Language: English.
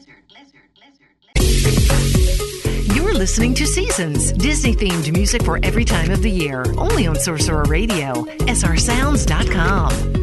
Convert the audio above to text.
You're listening to Seasons, Disney-themed music for every time of the year. Only on Sorcerer Radio, srsounds.com.